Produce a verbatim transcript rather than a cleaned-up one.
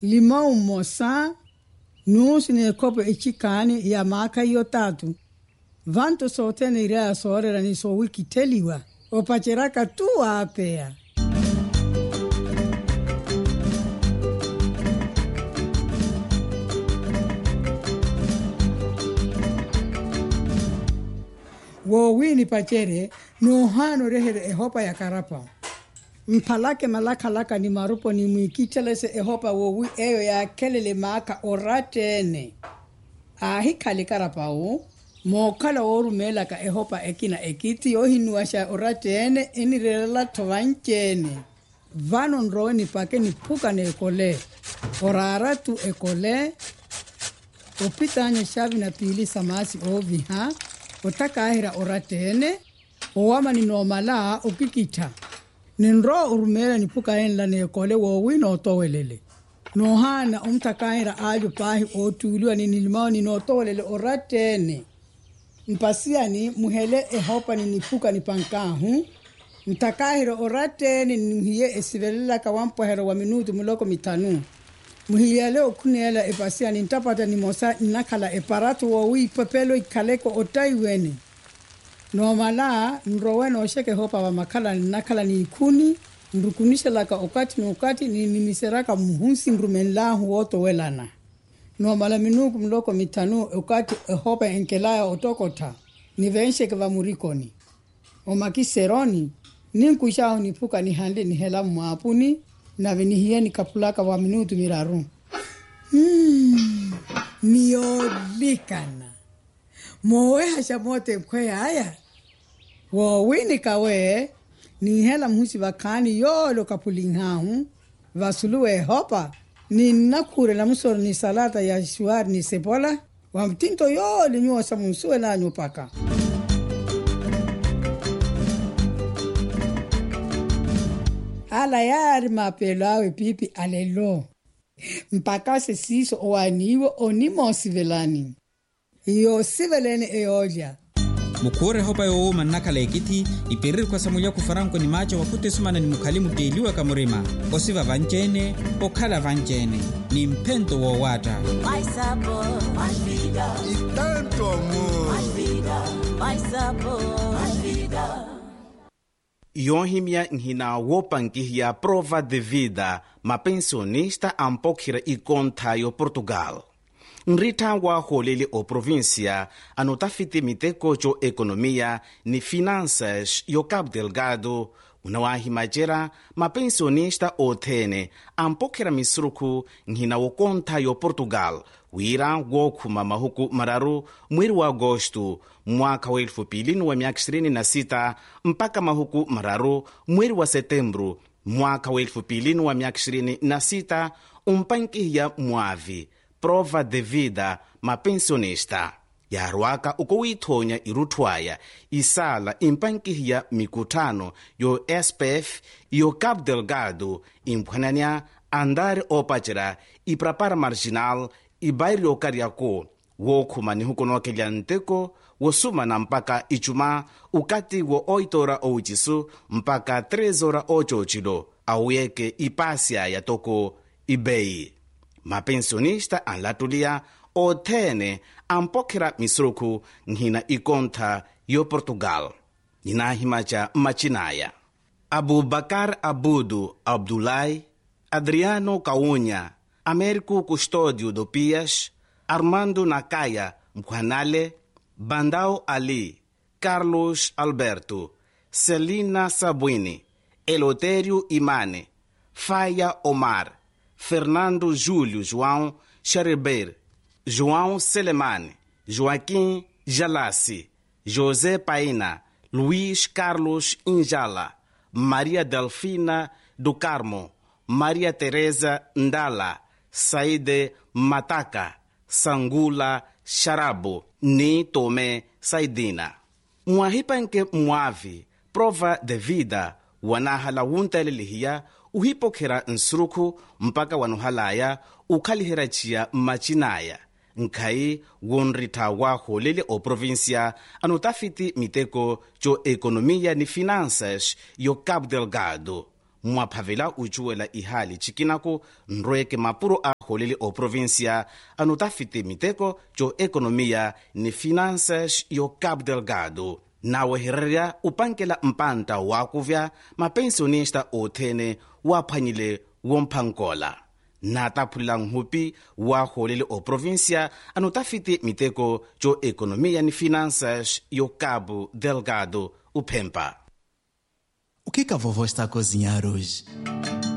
limão moça, nus ne copo e chicane ya maka yo tatu. Vanto sote ne rea soore ni so wiki teliwa. O pacheraka tu apea. Wo wini pachere no hano rehere ehopa ya karapa. Mpalake malaka laka ni marupo ni mwikitelese ehopa wo wi eyo ya kelele maka oratene. Ahi kali karapa u. Mokala oru melaka ehopa ekina ekiti yohinuasha oratene enirela tovanchene. Vanon roeni pake ni puka ne ekole. Orara tu ekole. Opita anya shavi na pili samasi ovi ha. Otaka ahira oratene. Owama ni nomala okikita. Ninro urumela ni puka enla ne ekole wowi no towelele. Nohana umtaka ahira ajo pahi otuliwa ni nilimao ni no towelele oratene. Mpasia ni muhele ehopa ni nipuka ni pankahu. Mtakahiro orate ni muhiye esivelela kawampo hero wa minutu muloko mitanu. Muhiye leo kunela epasia ni ntapata ni mosa nakala eparatu wawi papelo ikaleko otaiweni. Nomala nroweno osheke hopa wa makala ni nakala ni ikuni. Nrukunisha laka okati ni okati ni nimiseraka muhunsi nrumenlahu woto welana. Nomala minuku muloko mitanu okati ehopa enkelaya otokota. Nivenshe kwa murikoni. Omaki seroni. Ninkushao nipuka ni hande ni hela mwapuni. Na venihie ni kapulaka wa minutu miraru. Hmm. Niolikana. Mowe hashamote mkwe haya. Wawini kawe. Ni hela mhusi wakani yolo kapulingahu. Vasuluwe hopa. Ni nakure la musoro ni salata ya shuari ni sebola. Wamtinto yoli nyuwa samunsuwe na nyupaka. Ala yari mapelo awe pipi alelo. Mpaka se siso owaniwo onimo sivelani. Iyo sivelene eoja. Mukure hopa yo manakala ekiti ipirir kwa samulia kufaranko ni macho wakute sumana ni mukalimu deliwa kamurima. Osiva vanchene, okala vanchene. Ni mpento wa wata. My sabor, my vida. Y tanto amor. My vida, my sabor, my vida. Yohimia nhina wopankihia prova de vida ma pensionista ampokhira ikonta yo Portugal. Nrita wa holele o provincia anotafiti miteko jo ekonomia ni finanças yo Cabo Delgado unawahi majera ma pensionista othene ampokhira misruku nhina wokonta yo Portugal wira wokhuma mahuku mararu mweri wa agosto mwaka wa elfu mbili wa miaka ishirini na sita mpaka mahuku mararu mweri wa setembro mwaka wa elfu mbili wa miaka ishirini na sita umpankiya mwavi prova de vida ma pensionista yarwaka uko withonya iruthwaya isala impankiya mikutano yo S P F yo Cabo Delgado imphananya andare opachera iprapara marginal ibairyo kariako wokhuma ni hukonokelya nteko wosuma na mpaka ichuma ukati wo oito ora oichisu mpaka tres ora ochochilo awuyeke ipasya ya toko ibei. Mapensionista anlatulia othene ampokhera misruku nhina ikonta yo Portugal. Ninahimacha machinaya. Abubakar Abudu Abdulai, Adriano Caunya, Américo Custódio do Pias, Armando Nakaya Mkwanale, Bandao Ali, Carlos Alberto, Celina Sabuini, Elotério Imane, Faia Omar, Fernando Júlio João Xareber, João Selemane, Joaquim Jalassi, José Paina, Luiz Carlos Injala, Maria Delfina do Carmo, Maria Teresa Ndala, Saide Mataka, Sangula Sharabo, Ni Tome Saidina. Mwahipanke mwavi, prova de vida, wanahala wuntalilihia, uhipokhera nsruku mpaka wanuhalaya, ukhalihirachia machinaya. Nkai wonrita wa holele o provincia anotafiti miteko jo ekonomia ni finanças yo Cabo Delgado. Mwaphavela uchuela ihali chikinako nroeke mapuro a holele o província anotafite miteko jo economia ni finanças yo Cabo Delgado nawe herreria upankela mpanta wakuvya mapensionista othene waphanyile womphankola nataphula nhupi wa holele o província anotafite miteko jo economia ni finanças yo Cabo Delgado uphempa. O que que a vovó está a cozinhar hoje?